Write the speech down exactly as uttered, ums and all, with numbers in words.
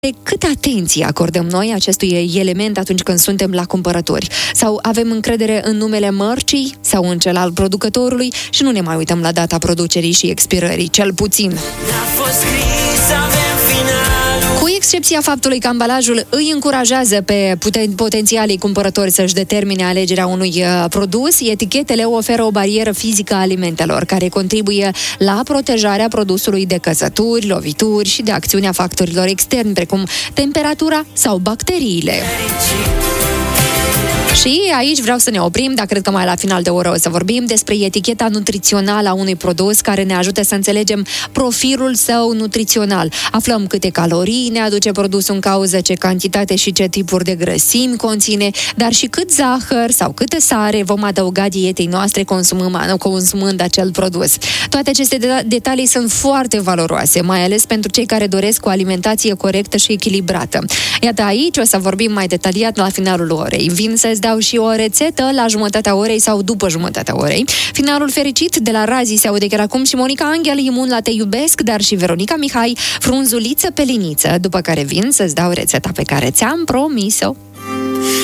Câtă atenție acordăm noi acestui element atunci când suntem la cumpărători? Sau avem încredere în numele mărcii sau în cel al producătorului și nu ne mai uităm la data producerii și expirării, cel puțin. Cu excepția faptului că ambalajul îi încurajează pe puten- potențialii cumpărători să-și determine alegerea unui uh, produs, etichetele oferă o barieră fizică a alimentelor, care contribuie la protejarea produsului de căsături, lovituri și de acțiunea factorilor externi, precum temperatura sau bacteriile. Și aici vreau să ne oprim, dar cred că mai la final de oră o să vorbim despre eticheta nutrițională a unui produs care ne ajută să înțelegem profilul său nutrițional. Aflăm câte calorii ne aduce produsul în cauză, ce cantitate și ce tipuri de grăsimi conține, dar și cât zahăr sau câtă sare vom adăuga dietei noastre consumând, consumând acel produs. Toate aceste detalii sunt foarte valoroase, mai ales pentru cei care doresc o alimentație corectă și echilibrată. Iată, aici o să vorbim mai detaliat la finalul orei. Vin să dau și o rețetă la jumătatea orei sau după jumătatea orei. Finalul fericit de la Razi se aude chiar acum și Monica Angel, Imun la Te iubesc, dar și Veronica Mihai, Frunzuliță pe liniță, după care vin să-ți dau rețeta pe care ți-am promis-o.